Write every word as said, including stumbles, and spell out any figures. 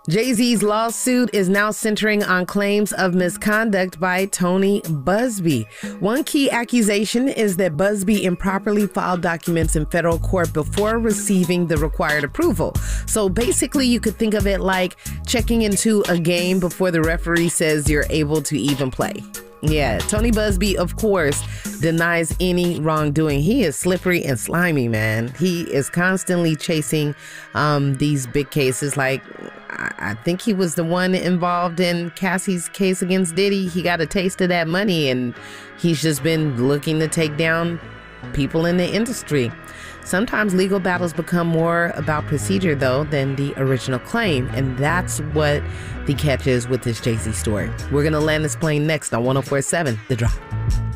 Jay-Z's lawsuit is now centering on claims of misconduct by Tony Buzbee. One key accusation is that Buzbee improperly filed documents in federal court before receiving the required approval. So basically, you could think of it like checking into a game before the referee says you're able to even play. Yeah, Tony Buzbee, of course, denies any wrongdoing. He is slippery and slimy, man. He is constantly chasing um, these big cases. Like, I think he was the one involved in Cassie's case against Diddy. He got a taste of that money, and he's just been looking to take down people in the industry. Sometimes legal battles become more about procedure, though, than the original claim. And that's what the catch is with this Jay-Z story. We're going to land this plane next on one oh four point seven The Drop.